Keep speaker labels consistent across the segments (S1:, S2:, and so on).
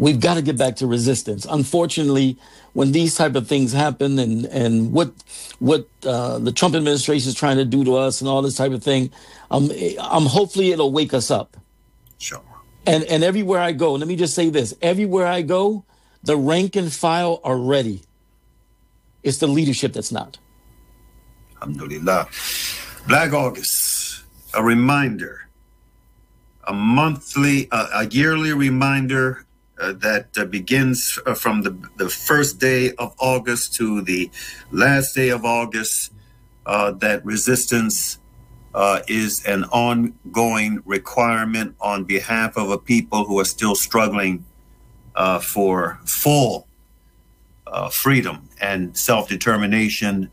S1: We've got to get back to resistance. Unfortunately, when these type of things happen, and what the Trump administration is trying to do to us, and all this type of thing, hopefully it'll wake us up.
S2: Sure.
S1: And everywhere I go, let me just say this: everywhere I go, the rank and file are ready. It's the leadership that's not.
S2: Alhamdulillah. Black August, a reminder, a yearly reminder that begins from the first day of August to the last day of August, that resistance is an ongoing requirement on behalf of a people who are still struggling for full freedom and self-determination.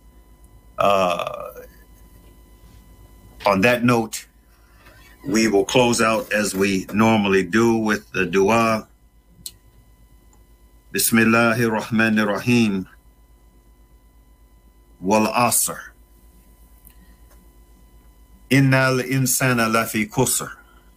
S2: On that note, we will close out as we normally do with the dua. Bismillahir Rahmanir Rahim. Wal Asr. Innal insana lafi khusr.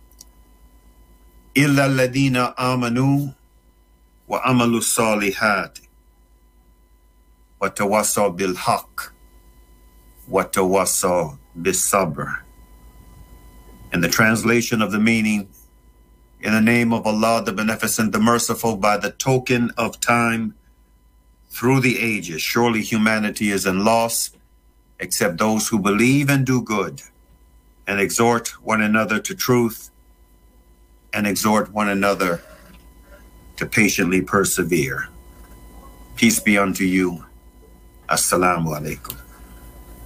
S2: Illa alladhina amanu wa amalu salihati. Wa tawassaw bil haqq. Wa tawassaw bis sabr. And the translation of the meaning: in the name of Allah, the Beneficent, the Merciful, by the token of time through the ages, surely humanity is in loss, except those who believe and do good, and exhort one another to truth, and exhort one another to patiently persevere. Peace be unto you. Assalamu alaikum.